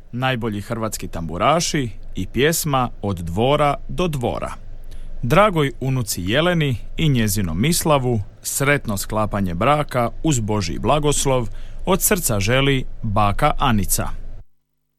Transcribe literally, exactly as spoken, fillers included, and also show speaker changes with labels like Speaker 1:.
Speaker 1: najbolji hrvatski tamburaši i pjesma Od dvora do dvora. Dragoj unuci Jeleni i njezinom Mislavu sretno sklapanje braka uz Božji blagoslov od srca želi baka Anica.